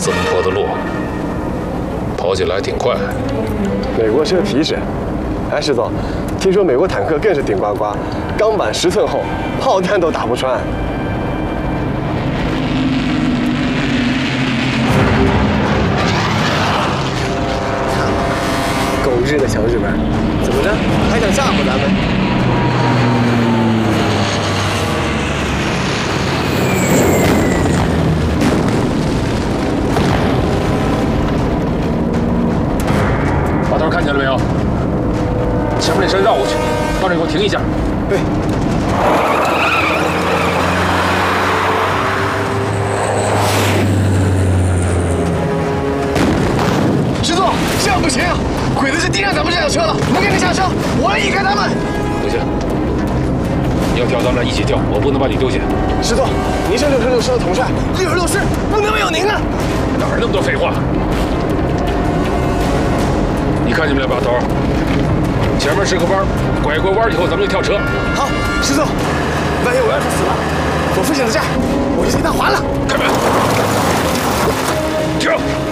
这么坡的路，跑起来挺快。 美国车皮实。哎，石总，听说美国坦克更是顶呱呱，钢板10寸厚，炮弹都打不穿。狗日的小日本，怎么着还想吓唬咱们？ 把头看见了没有？前面那山绕过去，到这给我停一下。 对。石总，这样不行，鬼子是盯上咱们这辆车了，我们赶紧下车，我要引开他们。 不行，你要调咱们俩一起调，我不能把你丢下。 石总，您是666师的统帅，666师不能没有您啊！ 哪儿那么多废话？ 你看见没有，把头？前面是个弯，拐过弯以后咱们就跳车。 好，石总，万一我要是死了，我父亲的债我就替他还了。 开门，停！